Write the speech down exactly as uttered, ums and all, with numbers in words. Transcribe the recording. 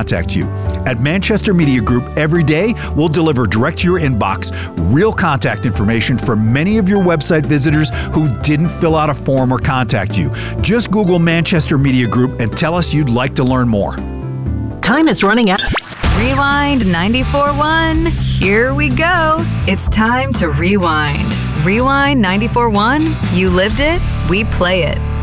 contact you. At Manchester Media Group, every day we'll deliver direct to your inbox real contact information for many of your website visitors who didn't fill out a form or contact you. Just Google Manchester Media Group and tell us you'd like to learn more. Time is running out. Rewind ninety-four point one. Here we go. It's time to rewind. Rewind ninety-four point one. You lived it, we play it.